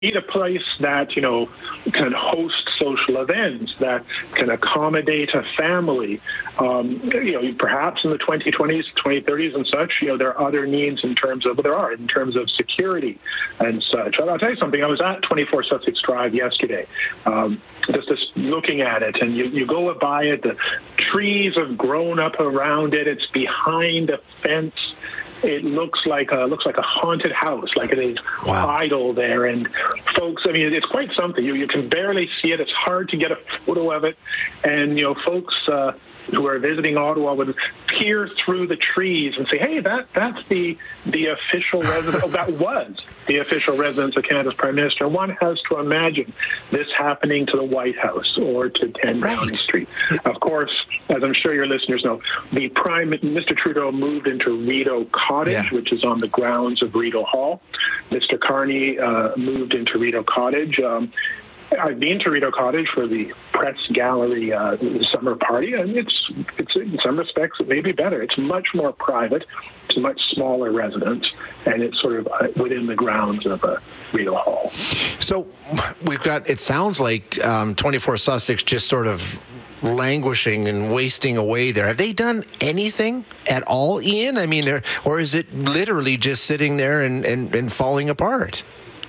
need a place that, can host social events, that can accommodate a family. Perhaps in the 2020s, 2030s and such, there are other needs in terms of security and such. I'll tell you something. I was at 24 Sussex Drive yesterday, just looking at it, and you go by it, the trees have grown up around it, it's behind a fence. It looks like a haunted house, like it is idle there. And folks, it's quite something. You can barely see it. It's hard to get a photo of it. And, folks who are visiting Ottawa would peer through the trees and say, hey, that's the official residence. That was the official residence of Canada's Prime Minister. One has to imagine this happening to the White House or to 10 Downing Street. Of course, as I'm sure your listeners know, Mr. Trudeau moved into Rideau Cottage, which is on the grounds of Rideau Hall. Mr. Carney moved into Rideau Cottage. I've been to Rideau Cottage for the press gallery summer party, and it's in some respects it may be better. It's much more private. It's a much smaller residence, and it's sort of within the grounds of Rideau Hall. So we've got. It sounds like 24 Sussex just sort of languishing and wasting away there. Have they done anything at all, Ian? Or is it literally just sitting there and falling apart?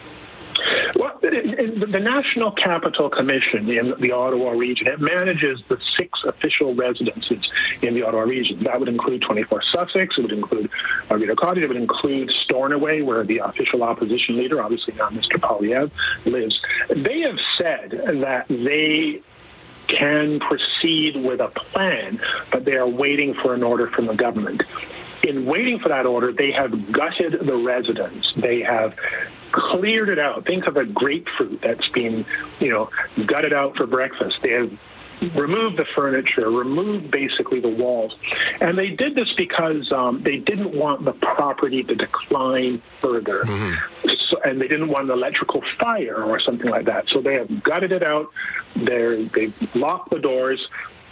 Well, the National Capital Commission in the Ottawa region, it manages the 6 official residences in the Ottawa region. That would include 24 Sussex, it would include Rideau Cottage, it would include Stornoway, where the official opposition leader, obviously not Mr. Poilievre, lives. They have said that they can proceed with a plan, but they are waiting for an order from the government. In waiting for that order, they have gutted the residence. They have cleared it out. Think of a grapefruit that's been, gutted out for breakfast. They have removed the furniture, removed basically the walls. And they did this because they didn't want the property to decline further. And they didn't want an electrical fire or something like that. So they have gutted it out. They've locked the doors.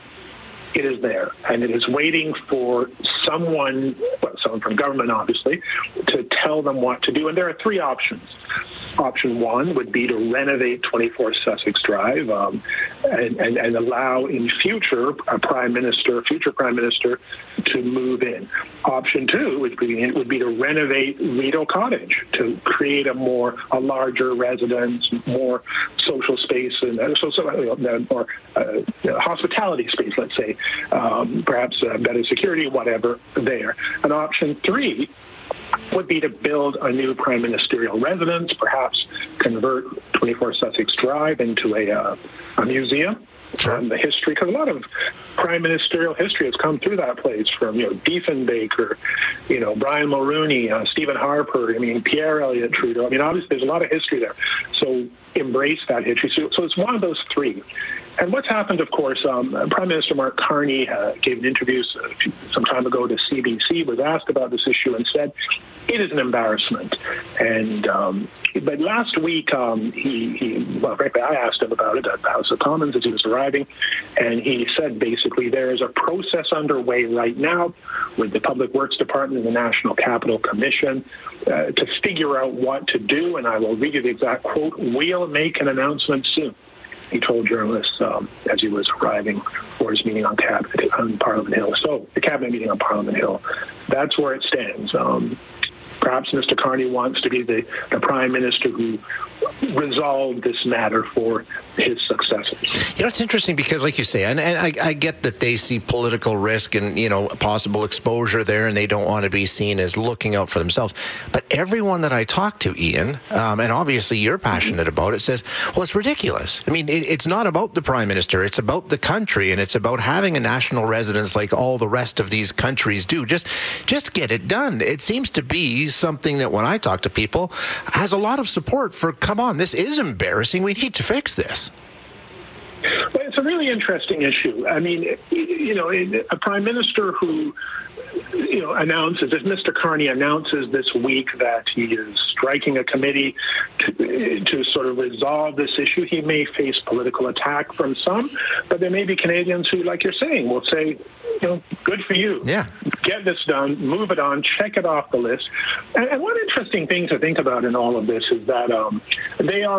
It is there, and it is waiting for someone from government, obviously, to tell them what to do. And there are 3 options. Option 1 would be to renovate 24 Sussex Drive and allow in future future prime minister to move in. Option 2 would be to renovate Rideau Cottage to create a larger residence, more social space, and more hospitality space, let's say, perhaps better security, whatever there. And option 3 would be to build a new prime ministerial residence, perhaps convert 24 Sussex Drive into a museum. From the history, because a lot of prime ministerial history has come through that place, from Diefenbaker, Brian Mulroney, Stephen Harper, Pierre Elliott Trudeau. Obviously there's a lot of history there. So embrace that history. So it's one of those 3. And what's happened, of course, Prime Minister Mark Carney gave an interview some time ago to CBC, was asked about this issue and said, it is an embarrassment. And but last week, frankly, I asked him about it at the House of Commons as he was arriving, and he said basically there is a process underway right now with the Public Works Department and the National Capital Commission to figure out what to do, and I will read you the exact quote, "We'll make an announcement soon," he told journalists as he was arriving for his meeting on Parliament Hill. So the cabinet meeting on Parliament Hill, that's where it stands. Perhaps Mr. Carney wants to be the prime minister who resolved this matter for his successors. It's interesting because, like you say, and I get that they see political risk and, possible exposure there, and they don't want to be seen as looking out for themselves. But everyone that I talk to, Ian, and obviously you're passionate about it, says, well, it's ridiculous. It's not about the prime minister. It's about the country, and it's about having a national residence like all the rest of these countries do. Just get it done. It seems to be something that when I talk to people has a lot of support for, come on, this is embarrassing. We need to fix this. Well, it's a really interesting issue. A prime minister who announces, if Mr. Carney announces this week that he is striking a committee to sort of resolve this issue, he may face political attack from some, but there may be Canadians who, like you're saying, will say, good for you. Yeah. Get this done, move it on, check it off the list. And one interesting thing to think about in all of this is that they are